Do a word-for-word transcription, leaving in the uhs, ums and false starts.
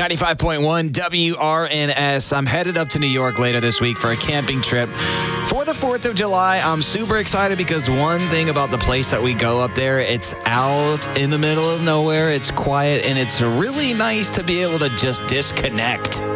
ninety-five point one W R N S. I'm headed up to New York later this week for a camping trip for the fourth of July. I'm super excited because one thing about the place that we go up there, it's out in the middle of nowhere. It's quiet, and it's really nice to be able to just disconnect.